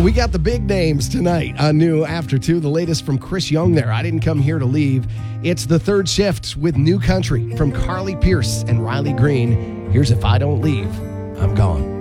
we got the big names tonight on New After 2. The latest from Chris Young there. I didn't come here to leave. It's the third shift with New Country from Carly Pearce and Riley Green. Here's If I Don't Leave, I'm Gone.